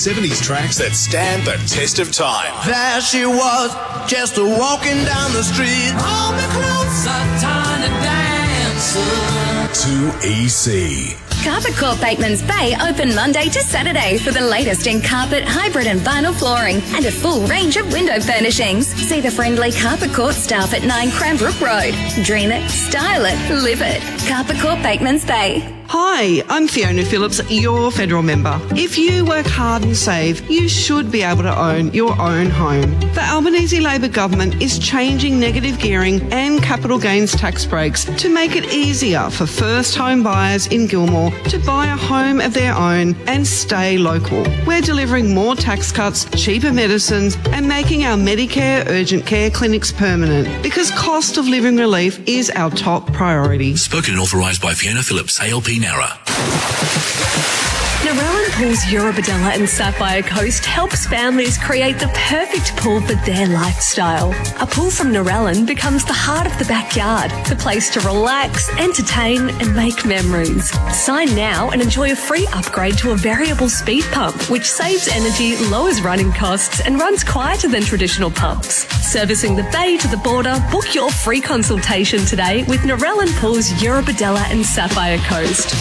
70s tracks that stand the test of time. There she was, just walking down the street. Hold me closer, tiny dancer. 2EC. Carpet Corp Bateman's Bay open Monday to Saturday for the latest in carpet, hybrid and vinyl flooring and a full range of window furnishings. See the friendly Carpet Corp staff at 9 Cranbrook Road. Dream it, style it, live it. Carpet Corp Bateman's Bay. Hi, I'm Fiona Phillips, your federal member. If you work hard and save, you should be able to own your own home. The Albanese Labor government is changing negative gearing and capital gains tax breaks to make it easier for first home buyers in Gilmore to buy a home of their own and stay local. We're delivering more tax cuts, cheaper medicines and making our Medicare urgent care clinics permanent because cost of living relief is our top priority. Spoken and authorised by Fiona Phillips, ALP Nara. Narellan Pools Eurobodalla and Sapphire Coast helps families create the perfect pool for their lifestyle. A pool from Narellan becomes the heart of the backyard, the place to relax, entertain and make memories. Sign now and enjoy a free upgrade to a variable speed pump, which saves energy, lowers running costs and runs quieter than traditional pumps. Servicing the bay to the border, book your free consultation today with Narellan Pools Eurobodalla and Sapphire Coast.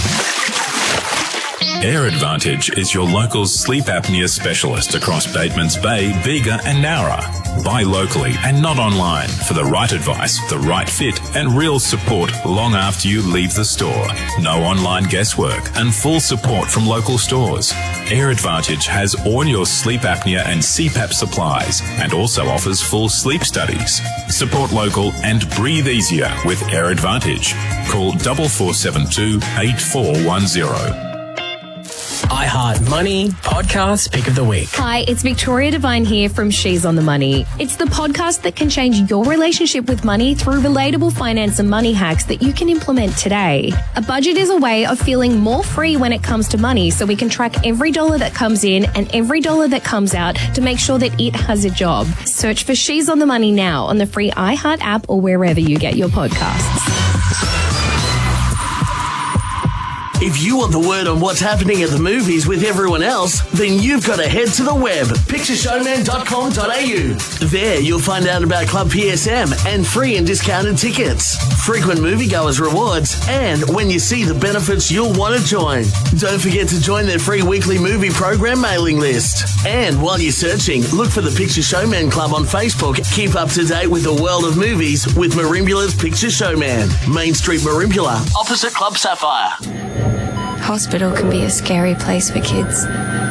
Air Advantage is your local sleep apnea specialist across Bateman's Bay, Bega and Nowra. Buy locally and not online for the right advice, the right fit and real support long after you leave the store. No online guesswork and full support from local stores. Air Advantage has all your sleep apnea and CPAP supplies and also offers full sleep studies. Support local and breathe easier with Air Advantage. Call 4472 8410. iHeart Money Podcast Pick of the Week. Hi, it's Victoria Devine here from She's on the Money. It's the podcast that can change your relationship with money through relatable finance and money hacks that you can implement today. A budget is a way of feeling more free when it comes to money, so we can track every dollar that comes in and every dollar that comes out to make sure that it has a job. Search for She's on the Money now on the free iHeart app or wherever you get your podcasts. If you want the word on what's happening at the movies with everyone else, then you've got to head to the web, pictureshowman.com.au. There you'll find out about Club PSM and free and discounted tickets, frequent moviegoers rewards, and when you see the benefits you'll want to join. Don't forget to join their free weekly movie program mailing list. And while you're searching, look for the Picture Showman Club on Facebook. Keep up to date with the world of movies with Marimbula's Picture Showman. Main Street Marimbula, opposite Club Sapphire. Hospital can be a scary place for kids.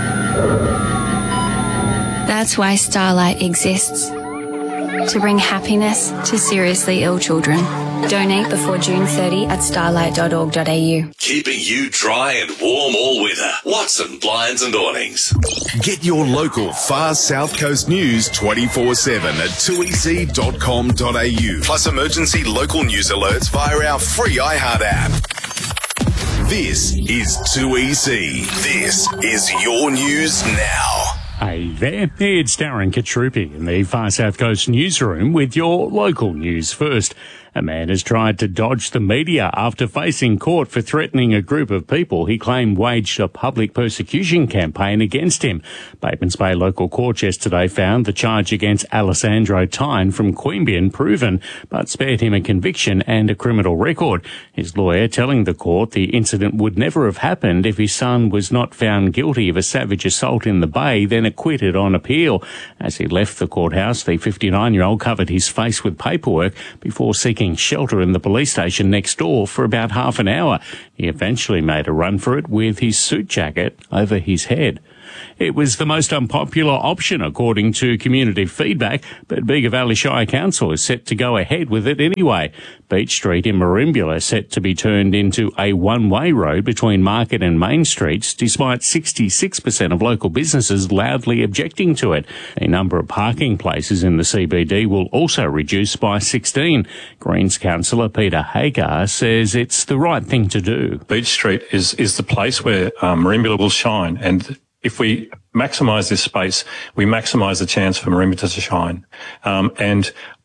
That's why Starlight exists. To bring happiness to seriously ill children. Donate before June 30 at starlight.org.au. Keeping you dry and warm all winter. Watson Blinds and Awnings. Get your local Far South Coast news 24/7 at 2ec.com.au. Plus emergency local news alerts via our free iHeart app. This is 2EC. This is your news now. Hey there, it's Darren Katrupi in the Far South Coast newsroom with your local news first. A man has tried to dodge the media after facing court for threatening a group of people he claimed waged a public persecution campaign against him. Batemans Bay local court yesterday found the charge against Alessandro Tyne from Queanbeyan proven, but spared him a conviction and a criminal record. His lawyer telling the court the incident would never have happened if his son was not found guilty of a savage assault in the Bay, then acquitted on appeal. As he left the courthouse, the 59-year-old covered his face with paperwork before seeking shelter in the police station next door for about half an hour. He eventually made a run for it with his suit jacket over his head. It was the most unpopular option according to community feedback, but Bega Valley Shire Council is set to go ahead with it anyway. Beach Street in Marimbula is set to be turned into a one-way road between Market and Main Streets, despite 66% of local businesses loudly objecting to it. A number of parking places in the CBD will also reduce by 16. Greens councillor Peter Hagar says it's the right thing to do. Beach Street is the place where Marimbula will shine, and if we maximise this space, we maximise the chance for Marimbula to shine. And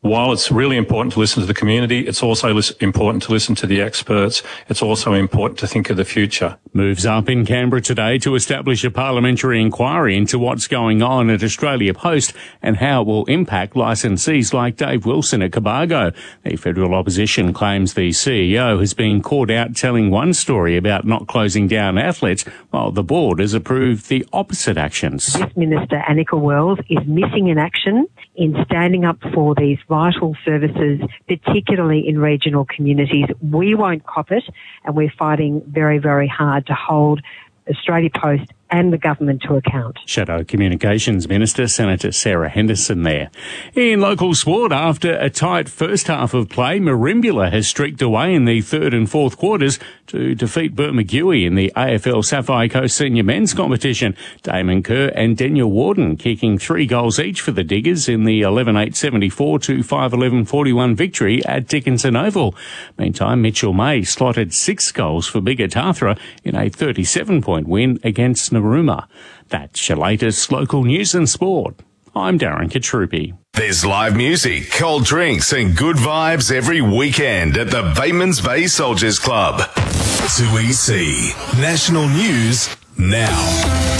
while it's really important to listen to the community, it's also important to listen to the experts. It's also important to think of the future. Moves up in Canberra today to establish a parliamentary inquiry into what's going on at Australia Post and how it will impact licensees like Dave Wilson at Cobargo. The federal opposition claims the CEO has been caught out telling one story about not closing down outlets, while the board has approved the opposite actions. This Minister, Annika Wells, is missing in action in standing up for these vital services, particularly in regional communities. We won't cop it, and we're fighting very, very hard to hold Australia Post and the government to account. Shadow Communications Minister Senator Sarah Henderson there. In local sport, after a tight first half of play, Merimbula has streaked away in the third and fourth quarters to defeat Bermagui in the AFL Sapphire Coast Senior Men's Competition. Damon Kerr and Daniel Warden kicking 3 goals each for the Diggers in the 11-8-74 to 5-11-41 victory at Dickinson Oval. Meantime, Mitchell May slotted 6 goals for Biggar Tathra in a 37-point win against Narooma. That's your latest local news and sport. I'm Darren Katrupi. There's live music, cold drinks and good vibes every weekend at the Batemans Bay Soldiers Club. 2EC National News now.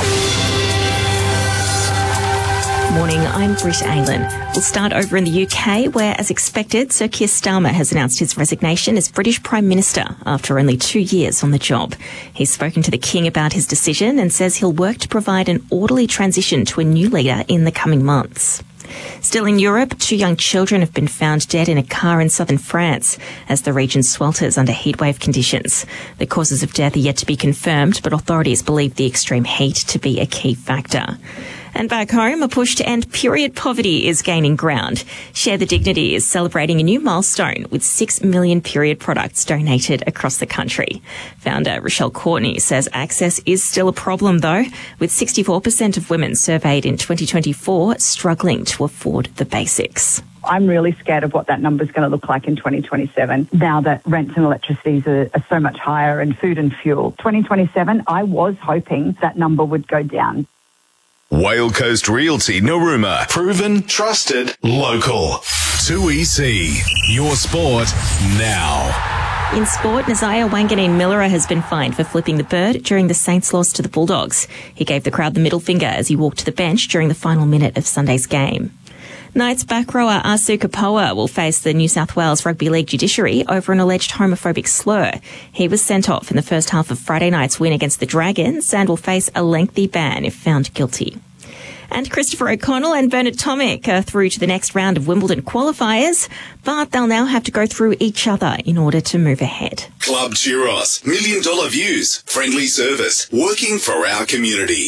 Morning, I'm Britt Aylan. We'll start over in the UK, where, as expected, Sir Keir Starmer has announced his resignation as British Prime Minister after only 2 years on the job. He's spoken to the King about his decision and says he'll work to provide an orderly transition to a new leader in the coming months. Still in Europe, 2 young children have been found dead in a car in southern France as the region swelters under heatwave conditions. The causes of death are yet to be confirmed, but authorities believe the extreme heat to be a key factor. And back home, a push to end period poverty is gaining ground. Share the Dignity is celebrating a new milestone with 6 million period products donated across the country. Founder Rochelle Courtney says access is still a problem, though, with 64% of women surveyed in 2024 struggling to afford the basics. I'm really scared of what that number is going to look like in 2027, now that rents and electricities are so much higher, and food and fuel. 2027, I was hoping that number would go down. Whale Coast Realty Narooma. Proven, trusted, local. 2EC. Your sport now. In sport, Nazaya Wanganeen-Millera has been fined for flipping the bird during the Saints' loss to the Bulldogs. He gave the crowd the middle finger as he walked to the bench during the final minute of Sunday's game. Knights back rower Asu Kapoa will face the New South Wales Rugby League judiciary over an alleged homophobic slur. He was sent off in the first half of Friday night's win against the Dragons and will face a lengthy ban if found guilty. And Christopher O'Connell and Bernard Tomic are through to the next round of Wimbledon qualifiers, but they'll now have to go through each other in order to move ahead. Club Churros. $1 million views. Friendly service. Working for our community.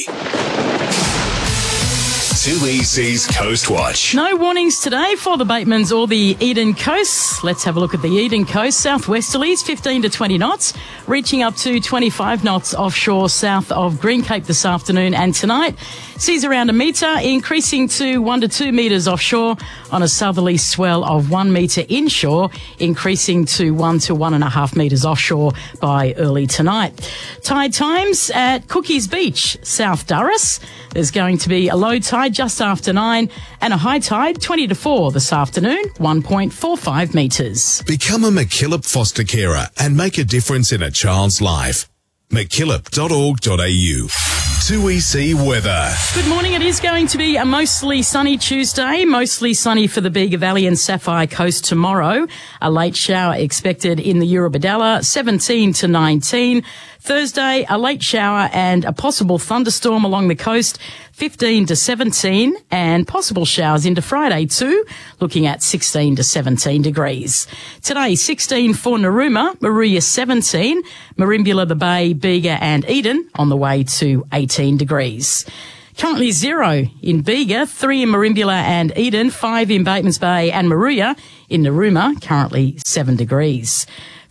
2EC's Coast Watch. No warnings today for the Batemans or the Eden Coast. Let's have a look at the Eden Coast. Southwesterlies 15 to 20 knots, reaching up to 25 knots offshore south of Green Cape this afternoon and tonight. Seas around 1 metre, increasing to 1 to 2 metres offshore on a southerly swell of 1 metre inshore, increasing to 1 to 1.5 metres offshore by early tonight. Tide times at Cookies Beach, South Durras. There's going to be a low tide just after 9 and a high tide 20 to 4 this afternoon, 1.45 metres. Become a McKillop foster carer and make a difference in a child's life. mckillop.org.au. 2EC weather. Good morning. It is going to be a mostly sunny Tuesday, mostly sunny for the Bega Valley and Sapphire Coast tomorrow. A late shower expected in the Eurobodalla, 17 to 19. Thursday, a late shower and a possible thunderstorm along the coast, 15 to 17, and possible showers into Friday too, looking at 16 to 17 degrees. Today, 16 for Narooma, Moruya 17, Merimbula, the Bay, Bega and Eden on the way to 18 degrees. Currently 0 in Bega, 3 in Merimbula and Eden, 5 in Batemans Bay and Moruya. In Narooma, currently 7 degrees.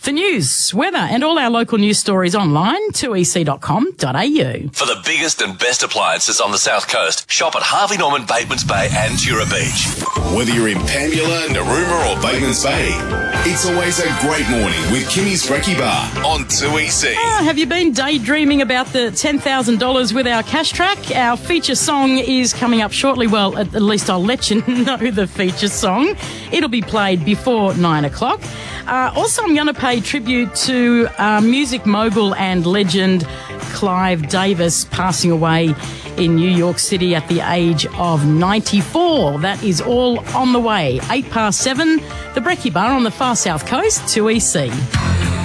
For news, weather and all our local news stories online, 2ec.com.au. For the biggest and best appliances on the South Coast, shop at Harvey Norman, Batemans Bay and Tura Beach. Whether you're in Pambula, Narooma or Batemans Bay, it's always a great morning with Kimmy's Brekkie Bar on 2EC. Have you been daydreaming about the $10,000 with our cash track? Our feature song is coming up shortly. Well, at least I'll let you know the feature song. It'll be played before 9 o'clock. Also, I'm going to pay tribute to music mogul and legend Clive Davis, passing away in New York City at the age of 94. That is all on the way. 7:08, the Brekkie Bar on the far south coast, 2EC.